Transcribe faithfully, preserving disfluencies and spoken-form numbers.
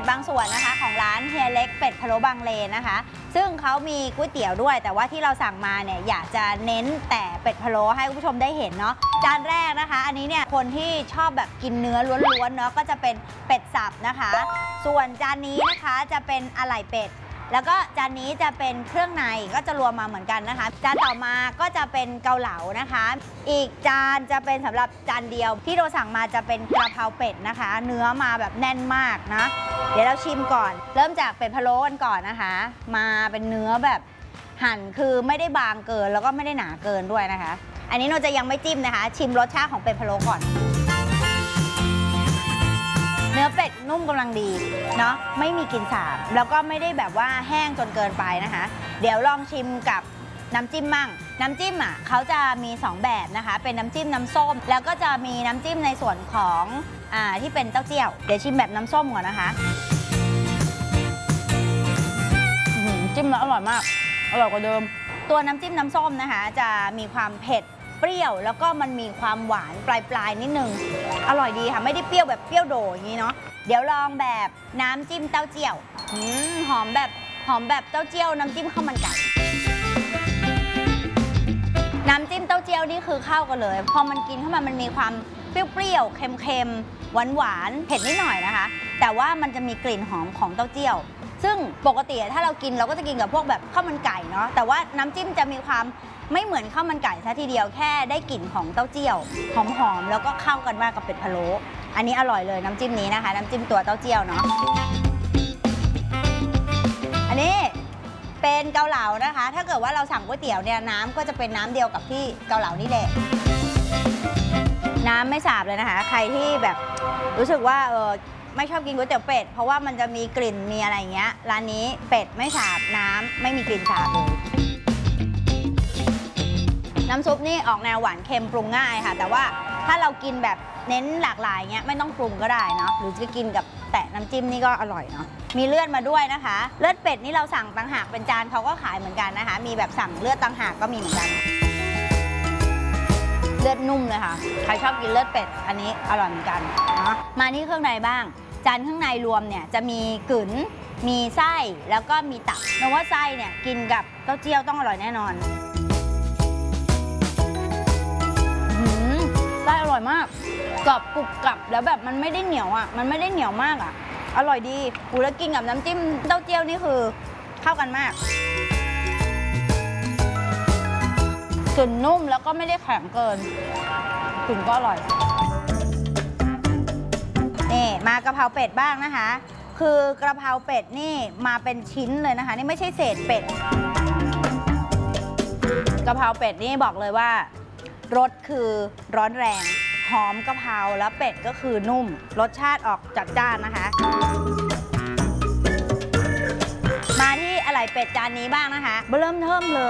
บางส่วนนะคะของร้านเฮียเล็กเป็ดพะโล้บางเลนนะคะซึ่งเขามีก๋วยเตี๋ยวด้วยแต่ว่าที่เราสั่งมาเนี่ยอยากจะเน้นแต่เป็ดพะโล้ให้คุณผู้ชมได้เห็นเนาะจานแรกนะคะอันนี้เนี่ยคนที่ชอบแบบกินเนื้อล้วนๆเนาะก็จะเป็นเป็ดสับนะคะส่วนจานนี้นะคะจะเป็นอะไหล่เป็ดแล้วก็จานนี้จะเป็นเครื่องในก็จะรวมมาเหมือนกันนะคะจานต่อมาก็จะเป็นเกาเหลานะคะอีกจานจะเป็นสำหรับจานเดียวที่เราสั่งมาจะเป็นกระเพราเป็ดนะคะเนื้อมาแบบแน่นมากนะเดี๋ยวเราชิมก่อนเริ่มจากเป็ดพะโล้กันก่อนนะคะมาเป็นเนื้อแบบหั่นคือไม่ได้บางเกินแล้วก็ไม่ได้หนาเกินด้วยนะคะอันนี้เราจะยังไม่จิ้มนะคะชิมรสชาติของเป็ดพะโล้ก่อนเนื้อเป็ดนุ่มกำลังดีเนาะไม่มีกลิ่นสาบแล้วก็ไม่ได้แบบว่าแห้งจนเกินไปนะคะเดี๋ยวลองชิมกับน้ำจิ้มมั่งน้ำจิ้มอ่ะเขาจะมีสองแบบนะคะเป็นน้ำจิ้มน้ำส้มแล้วก็จะมีน้ำจิ้มในส่วนของอ่าที่เป็นเต้าเจี้ยวเดี๋ยวชิมแบบน้ำส้มก่อนนะคะจิ้มแล้วอร่อยมากอร่อยกว่าเดิมตัวน้ำจิ้มน้ำส้มนะคะจะมีความเผ็ดเปรี้ยวแล้วก็มันมีความหวานปลายๆนิดนึงอร่อยดีค่ะไม่ได้เปรี้ยวแบบเปรี้ยวโดอย่างนี้เนาะเดี๋ยวลองแบบน้ำจิ้มเต้าเจี้ยวหอมแบบหอมแบบเต้าเจี้ยวน้ำจิ้มข้าวมันไก่น้ำจิ้มเต้าเจี้ยวนี่คือเข้ากันเลยพอมันกินเข้ามามันมีความเปรี้ยวๆเค็มๆหวานๆเผ็ดนิดหน่อยนะคะแต่ว่ามันจะมีกลิ่นหอมของเต้าเจี้ยวซึ่งปกติถ้าเรากินเราก็จะกินกับพวกแบบข้าวมันไก่เนาะแต่ว่าน้ำจิ้มจะมีความไม่เหมือนข้าวมันไก่ซะทีเดียวแค่ได้กลิ่นของเต้าเจี้ยวหอมๆแล้วก็เข้ากันมากกับเป็ดพะโล้อันนี้อร่อยเลยน้ำจิ้มนี้นะคะน้ำจิ้มตัวเต้าเจี้ยวเนาะอันนี้เป็นเกาเหลานะคะถ้าเกิดว่าเราสั่งก๋วยเตี๋ยวเนี่ยน้ำก็จะเป็นน้ำเดียวกับที่เกาเหลานี่แหละน้ำไม่สาบเลยนะคะใครที่แบบรู้สึกว่าเออไม่ชอบกินก๋วยเตี๋ยวเป็ดเพราะว่ามันจะมีกลิ่นมีอะไรอย่างเงี้ยร้านนี้เป็ดไม่สาบน้ำไม่มีกลิ่นสาบเลยน้ำซุปนี่ออกแนวหวานเค็มปรุงง่ายค่ะแต่ว่าถ้าเรากินแบบเน้นหลากหลายเงี้ยไม่ต้องปรุงก็ได้เนาะหรือจะกินกับแตะน้ำจิ้มนี่ก็อร่อยเนาะมีเลือดมาด้วยนะคะเลือดเป็ดนี่เราสั่งต่างหากเป็นจานเขาก็ขายเหมือนกันนะคะมีแบบสั่งเลือดต่างหากก็มีเหมือนกันเลือดนุ่มเลยค่ะใครชอบกินเลือดเป็ดอันนี้อร่อยเหมือนกันเนาะมาที่เครื่องในบ้างจานข้างในรวมเนี่ยจะมีกึ๋นมีไส้แล้วก็มีตับเพราะว่าไส้เนี่ยกินกับเต้าเจี้ยวต้องอร่อยแน่นอนไส้อร่อยมากกรอบกรุบกรับแล้วแบบมันไม่ได้เหนียวอ่ะมันไม่ได้เหนียวมากอ่ะอร่อยดีกูแล้วกินกับน้ำจิ้มเต้าเจี้ยวนี่คือเข้ากันมากกึ่นนุ่มแล้วก็ไม่ได้แข็งเกินกึ่นก็อร่อยนี่มากะเพราเป็ดบ้างนะคะคือกระเพราเป็ดนี่มาเป็นชิ้นเลยนะคะนี่ไม่ใช่เศษเป็ดกะเพราเป็ดนี่บอกเลยว่ารสคือร้อนแรงหอมกะเพราแล้วเป็ดก็คือนุ่มรสชาติออกจัดจ้านนะคะมาที่อะไหล่เป็ดจานนี้บ้างนะคะเริ่มเทิมเลย